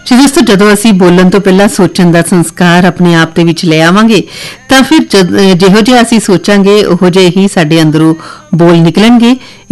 ਜੀ ਦੋਸਤੋ, ਜਦੋਂ ਅਸੀਂ ਬੋਲਣ ਤੋਂ ਪਹਿਲਾਂ ਸੋਚਣ ਦਾ ਸੰਸਕਾਰ ਆਪਣੇ ਆਪ ਦੇ ਵਿੱਚ ਲੈ ਆਵਾਂਗੇ ਤਾਂ ਫਿਰ ਜਿਹੋ ਜਿਹਾ ਅਸੀਂ ਸੋਚਾਂਗੇ ਉਹੋ ਜਿਹੇ ਹੀ ਸਾਡੇ ਅੰਦਰੋਂ ਬੋਲ ਨਿਕਲਣਗੇ।